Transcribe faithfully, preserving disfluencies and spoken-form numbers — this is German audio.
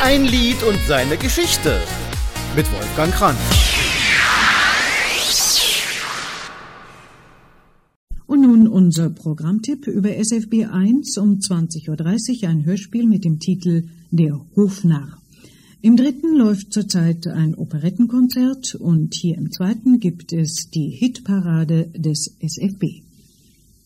Ein Lied und seine Geschichte mit Wolfgang Kranz. Und nun unser Programmtipp über S F B eins um zwanzig Uhr dreißig, ein Hörspiel mit dem Titel Der Hofnarr. Im dritten läuft zurzeit ein Operettenkonzert und hier im zweiten gibt es die Hitparade des S F B.